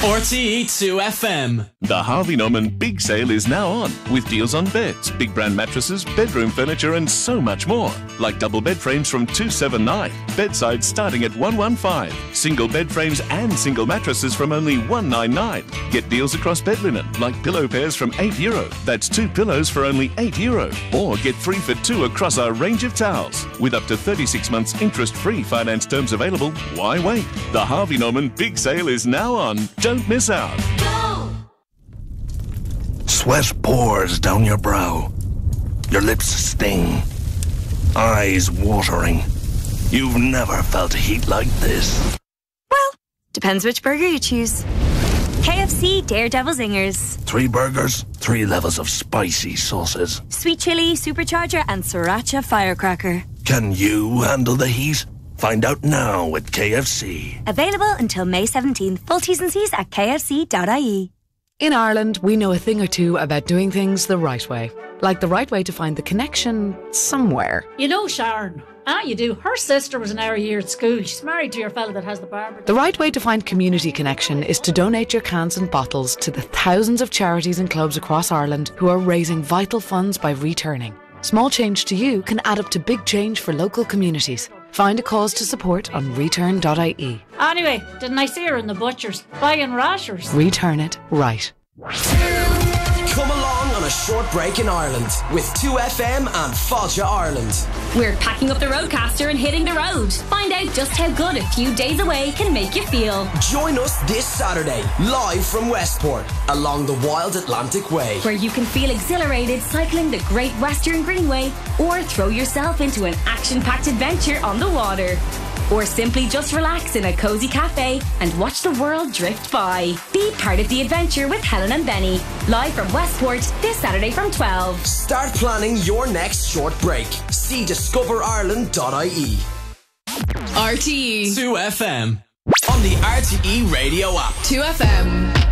RTE 2 FM. The Harvey Norman Big Sale is now on, with deals on beds, big brand mattresses, bedroom furniture and so much more. Like double bed frames from $279, bedsides starting at $115, single bed frames and single mattresses from only $199. Get deals across bed linen, like pillow pairs from €8. That's 2 pillows for only €8. Or get 3 for 2 across our range of towels. With up to 36 months interest-free finance terms available, why wait? The Harvey Norman Big Sale is now on. Don't miss out. Go! Sweat pours down your brow. Your lips sting. Eyes watering. You've never felt heat like this. Well, depends which burger you choose. KFC Daredevil Zingers. 3 burgers, 3 levels of spicy sauces. Sweet chili, supercharger and sriracha firecracker. Can you handle the heat? Find out now at KFC. Available until May 17th. Full T's and C's at kfc.ie. In Ireland, we know a thing or two about doing things the right way. Like the right way to find the connection somewhere. You know Sharon. You do. Her sister was an hour a year at school. She's married to your fella that has the barber. The right way to find community connection is to donate your cans and bottles to the thousands of charities and clubs across Ireland who are raising vital funds by returning. Small change to you can add up to big change for local communities. Find a cause to support on return.ie. Anyway, didn't I see her in the butcher's buying rashers? Return it right. Come along on a short break in Ireland with 2FM and Fáilte Ireland. We're packing up the roadcaster and hitting the road. Find out just how good a few days away can make you feel. Join us this Saturday, live from Westport, along the Wild Atlantic Way, where you can feel exhilarated cycling the Great Western Greenway, or throw yourself into an action-packed adventure on the water. Or simply just relax in a cosy cafe and watch the world drift by. Be part of the adventure with Helen and Benny. Live from Westport this Saturday from 12. Start planning your next short break. See discoverireland.ie. RTE 2 FM. On the RTE radio app. 2FM.